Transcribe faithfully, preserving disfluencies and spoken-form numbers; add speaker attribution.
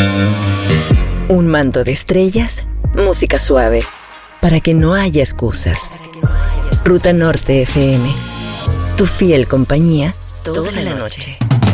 Speaker 1: Un manto de estrellas, música suave, para que no haya excusas. Ruta Norte F M, tu fiel compañía toda la noche.